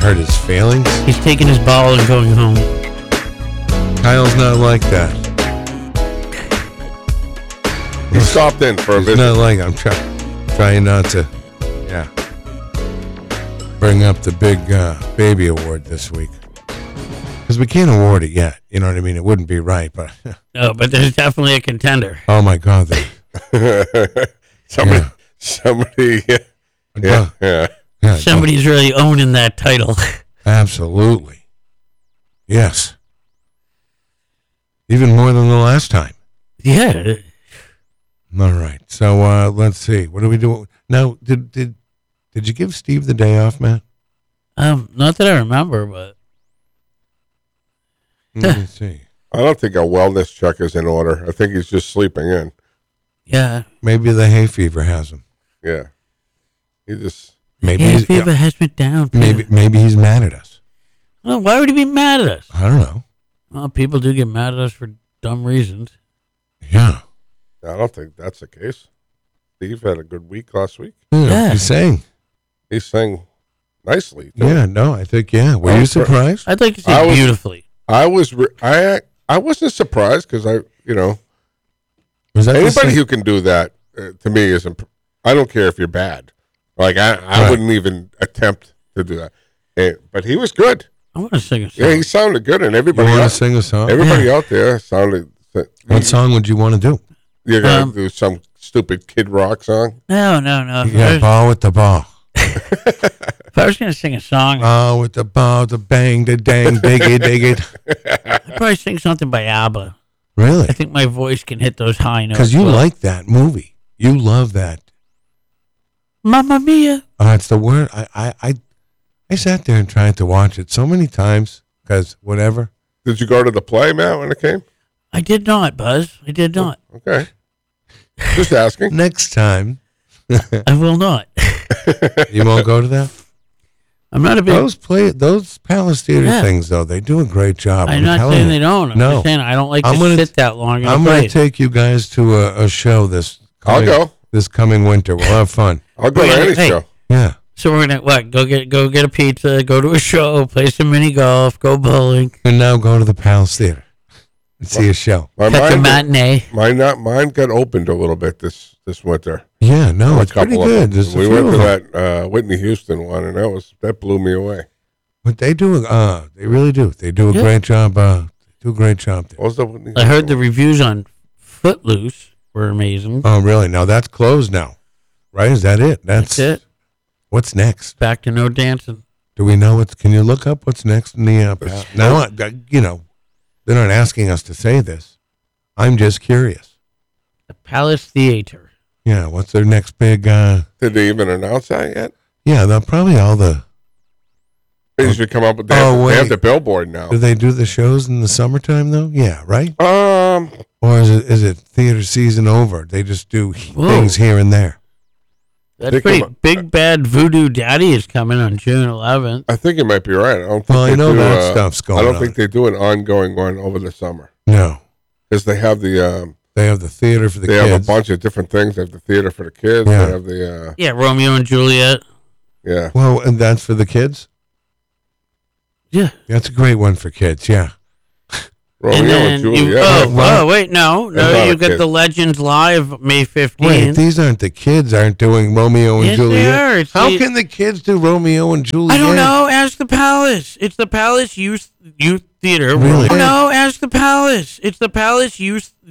hurt his feelings. He's taking his ball and going home. Kyle's not like that. He stopped in for a He's visit. not like I'm trying not to, bring up the big baby award this week. Because we can't award it yet. You know what I mean? It wouldn't be right, but... No, but there's definitely a contender. Oh, my God. Somebody. Yeah. Somebody's really owning that title. Absolutely. Yes. Even more than the last time. Yeah. All right. So let's see. What do we do? Now, did you give Steve the day off, Matt? Not that I remember, but... Let me see. I don't think a wellness check is in order. I think he's just sleeping in. Yeah. Maybe the hay fever has him. Yeah. He just... Maybe Hay he's, fever has me down. maybe he's mad at us. Well, why would he be mad at us? I don't know. Well, people do get mad at us for dumb reasons. Yeah. I don't think that's the case. Steve had a good week last week. Yeah. He's saying. He sang nicely. Too. Yeah, no, I think, Were you surprised? I'd like to say beautifully. I wasn't surprised because Was that anybody who can do that to me is I don't care if you're bad. Like I wouldn't even attempt to do that. But he was good. I want to sing a song. Yeah, he sounded good, and You everybody want to else, sing a song? everybody out there sounded. What song would you want to do? You're gonna do some stupid Kid Rock song? No. Yeah, ball with the ball. If I was going to sing a song, Ball with the ball, the bang, the dang, dig it. I'd probably sing something by ABBA. Really? I think my voice can hit those high notes. Because you like that movie. You love that. Mamma Mia. It's the word. I sat there and tried to watch it so many times because whatever. Did you go to the play, Matt, when it came? I did not, Buzz. I did not. Okay. Just asking. Next time, I will not. you won't go to that? I'm not a big... Those Palace Theater things, though, they do a great job. I'm not saying they don't. I'm just saying I don't like to sit that long. I'm going to take you guys to a show this coming winter. We'll have fun. I'll go to any show. Yeah. So we're gonna go get a pizza, go to a show, play some mini golf, go bowling, and now go to the Palace Theater and see a show. catch a matinee. Mine got opened a little bit this winter. Yeah, no, it's pretty good. We went to that Whitney Houston one, and that blew me away. But they do, they really do. They do a great job. Do a great job there. I heard the reviews on Footloose were amazing. Oh, really? Now that's closed now, right? Is that it? That's it. What's next? Back to no dancing. Do we know can you look up what's next in the now? They're not asking us to say this. I'm just curious. The Palace Theater. Yeah, what's their next big? Did they even announce that yet? Yeah, they'll probably all the. They usually come up with. They have the billboard now. Do they do the shows in the summertime though? Yeah, right. Or is it theater season over? They just do things here and there. That's pretty. Big Bad Voodoo Daddy is coming on June 11th. I think you might be right. I don't think I know that stuff's going on. I don't think they do an ongoing one over the summer. No. Because they have the... they have the theater for the kids. They have a bunch of different things. They have the theater for the kids. Yeah. They have the... Romeo and Juliet. Yeah. Well, and that's for the kids? Yeah. That's a great one for kids, yeah. Romeo and Juliet. Wait, no, you got the Legends Live May 15th. Wait, these aren't the kids aren't doing Romeo and Juliet. They are. How can the kids do Romeo and Juliet? I don't know. Ask the Palace. It's the Palace Youth Theater. Really? No, ask the Palace. It's the Palace Youth